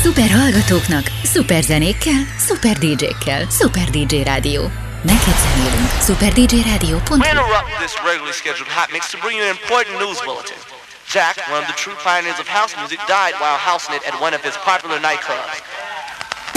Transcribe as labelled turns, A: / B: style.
A: Szuper hallgatóknak, szuper zenékkel, szuper DJ-kkel. Szuper DJ Rádió. Neked zenélünk. SuperDJRadio.hu.
B: We interrupt this regularly scheduled hot mix to bring you an important news bulletin. Jack, one of the true pioneers of house music, died while houseing it at one of his popular nightclubs.